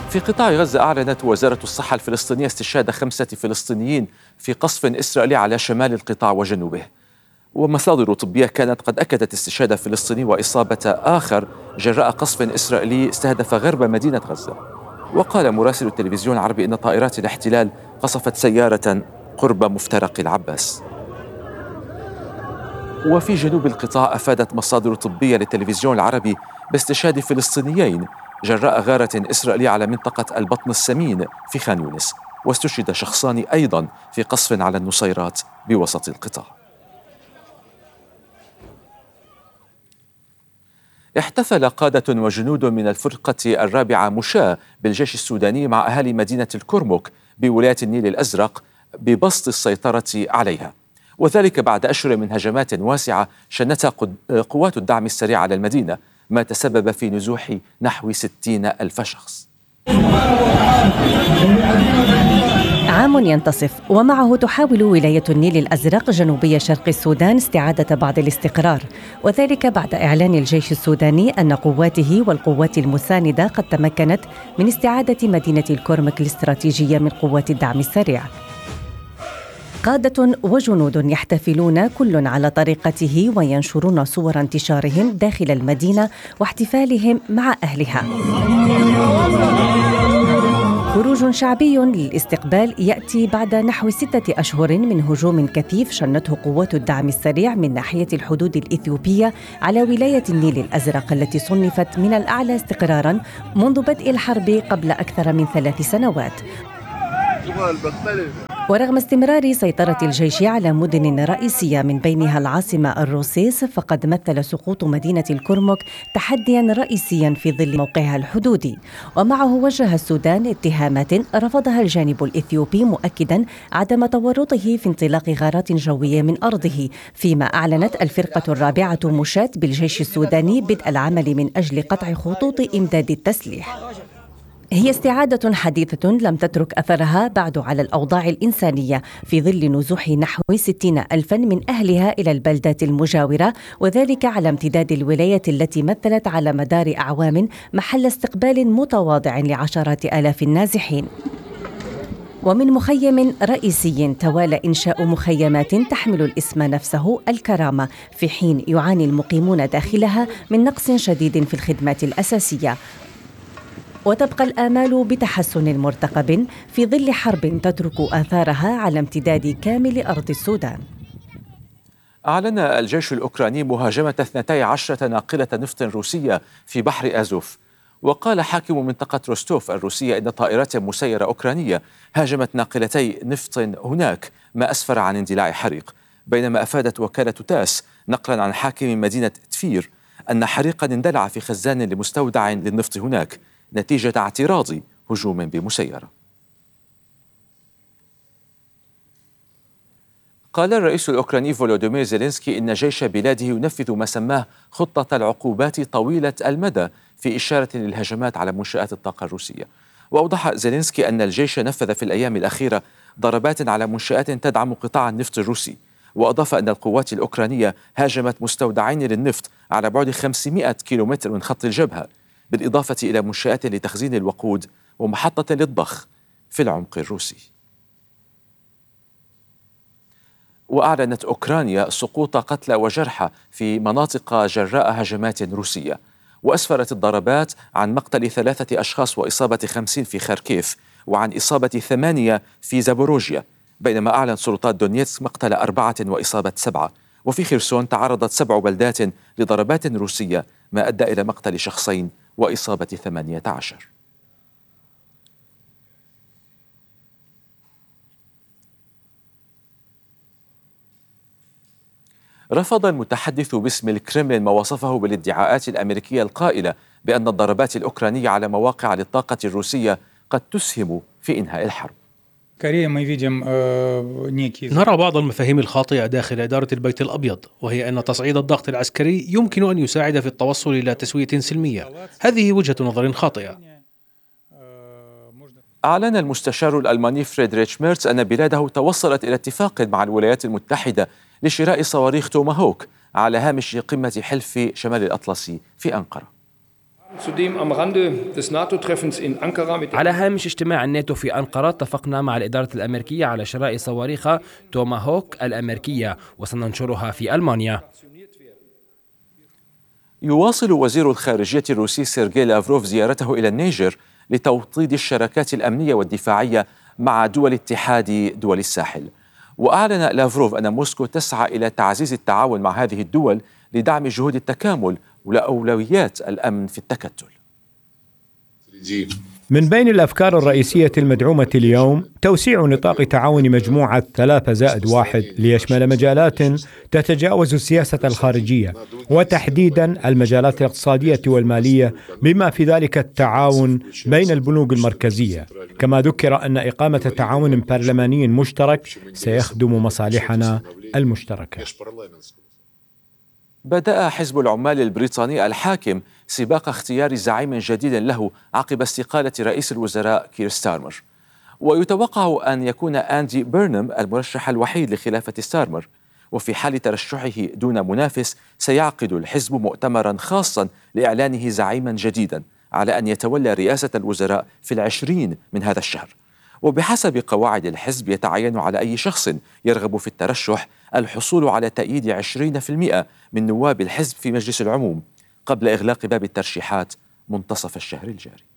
في قطاع غزة أعلنت وزارة الصحة الفلسطينية استشهاد 5 فلسطينيين في قصف إسرائيلي على شمال القطاع وجنوبه. ومصادر طبية كانت قد أكدت استشهاد فلسطيني وإصابة آخر جراء قصف إسرائيلي استهدف غرب مدينة غزة. وقال مراسل التلفزيون العربي إن طائرات الاحتلال قصفت سيارة قرب مفترق العباس. وفي جنوب القطاع أفادت مصادر طبية للتلفزيون العربي باستشهاد فلسطينيين جراء غارة إسرائيلية على منطقة البطن السمين في خان يونس، واستشهد شخصان أيضا في قصف على النصيرات بوسط القطاع. احتفل قادة وجنود من الفرقة الرابعة مشاة بالجيش السوداني مع أهالي مدينة الكرمك بولاية النيل الأزرق ببسط السيطرة عليها، وذلك بعد أشهر من هجمات واسعة شنتها قوات الدعم السريع على المدينة، ما تسبب في نزوح نحو 60,000 شخص. عام ينتصف ومعه تحاول ولاية النيل الأزرق جنوبي شرق السودان استعادة بعض الاستقرار، وذلك بعد إعلان الجيش السوداني أن قواته والقوات المساندة قد تمكنت من استعادة مدينة الكرمك الاستراتيجية من قوات الدعم السريع. قادة وجنود يحتفلون كل على طريقته وينشرون صور انتشارهم داخل المدينة واحتفالهم مع أهلها. خروج شعبي للاستقبال يأتي بعد نحو 6 أشهر من هجوم كثيف شنته قوات الدعم السريع من ناحية الحدود الإثيوبية على ولاية النيل الأزرق التي صنفت من الأعلى استقراراً منذ بدء الحرب قبل أكثر من 3 سنوات. ورغم استمرار سيطرة الجيش على مدن رئيسية من بينها العاصمة الروسيس، فقد مثل سقوط مدينة الكرمك تحدياً رئيسياً في ظل موقعها الحدودي، ومعه وجه السودان اتهامات رفضها الجانب الإثيوبي مؤكداً عدم تورطه في انطلاق غارات جوية من أرضه، فيما أعلنت الفرقة الرابعة مشاة بالجيش السوداني بدء العمل من أجل قطع خطوط إمداد التسليح. هي استعادة حديثة لم تترك أثرها بعد على الأوضاع الإنسانية في ظل نزوح نحو 60,000 من أهلها إلى البلدات المجاورة، وذلك على امتداد الولاية التي مثلت على مدار أعوام محل استقبال متواضع لعشرات آلاف النازحين. ومن مخيم رئيسي توالى إنشاء مخيمات تحمل الاسم نفسه الكرامة، في حين يعاني المقيمون داخلها من نقص شديد في الخدمات الأساسية. وتبقى الآمال بتحسن مرتقب في ظل حرب تترك آثارها على امتداد كامل أرض السودان. أعلن الجيش الأوكراني مهاجمة 12 ناقلة نفط روسية في بحر آزوف. وقال حاكم منطقة روستوف الروسية إن طائرات مسيرة أوكرانية هاجمت ناقلتي نفط هناك، ما أسفر عن اندلاع حريق. بينما أفادت وكالة تاس نقلا عن حاكم مدينة تفير أن حريقا اندلع في خزان لمستودع للنفط هناك نتيجة اعتراض هجوم بمسيرة. قال الرئيس الأوكراني فولوديمير زيلينسكي إن جيش بلاده ينفذ ما سماه خطة العقوبات طويلة المدى في إشارة للهجمات على منشآت الطاقة الروسية. وأوضح زيلينسكي أن الجيش نفذ في الأيام الأخيرة ضربات على منشآت تدعم قطاع النفط الروسي. وأضاف أن القوات الأوكرانية هاجمت مستودعين للنفط على بعد 500 كيلومتر من خط الجبهة، بالإضافة إلى منشآت لتخزين الوقود ومحطة للضخ في العمق الروسي. وأعلنت أوكرانيا سقوط قتلى وجرحى في مناطق جراء هجمات روسية. وأسفرت الضربات عن مقتل 3 أشخاص وإصابة 50 في خاركيف، وعن إصابة 8 في زابوروجيا، بينما أعلنت سلطات دونيتسك مقتل 4 وإصابة 7. وفي خرسون تعرضت 7 بلدات لضربات روسية، ما أدى إلى مقتل شخصين وإصابة 18. رفض المتحدث باسم الكرملين ما وصفه بالادعاءات الأمريكية القائلة بأن الضربات الأوكرانية على مواقع للطاقة الروسية قد تسهم في إنهاء الحرب. نرى بعض المفاهيم الخاطئة داخل إدارة البيت الأبيض، وهي أن تصعيد الضغط العسكري يمكن أن يساعد في التوصل إلى تسوية سلمية. هذه وجهة نظر خاطئة. أعلن المستشار الألماني فريدريش ميرتز أن بلاده توصلت إلى اتفاق مع الولايات المتحدة لشراء صواريخ توماهوك على هامش قمة حلف شمال الأطلسي في أنقرة. على هامش اجتماع الناتو في أنقرة اتفقنا مع الإدارة الأمريكية على شراء صواريخ توماهوك الأمريكية وسننشرها في ألمانيا. يواصل وزير الخارجية الروسي سيرجي لافروف زيارته إلى النيجر لتوطيد الشراكات الأمنية والدفاعية مع دول اتحاد دول الساحل. وأعلن لافروف أن موسكو تسعى إلى تعزيز التعاون مع هذه الدول لدعم جهود التكامل وأولويات الأمن في التكتل. من بين الأفكار الرئيسية المدعومة اليوم توسيع نطاق تعاون مجموعة 3+1 ليشمل مجالات تتجاوز السياسة الخارجية وتحديدا المجالات الاقتصادية والمالية بما في ذلك التعاون بين البنوك المركزية. كما ذكر أن إقامة تعاون برلماني مشترك سيخدم مصالحنا المشتركة. بدأ حزب العمال البريطاني الحاكم سباق اختيار زعيم جديد له عقب استقالة رئيس الوزراء كير ستارمر، ويتوقع أن يكون أندي بيرنم المرشح الوحيد لخلافة ستارمر. وفي حال ترشحه دون منافس سيعقد الحزب مؤتمرا خاصا لإعلانه زعيما جديدا على أن يتولى رئاسة الوزراء في 20 من هذا الشهر. وبحسب قواعد الحزب يتعين على أي شخص يرغب في الترشح الحصول على تأييد 20% من نواب الحزب في مجلس العموم قبل إغلاق باب الترشيحات منتصف الشهر الجاري.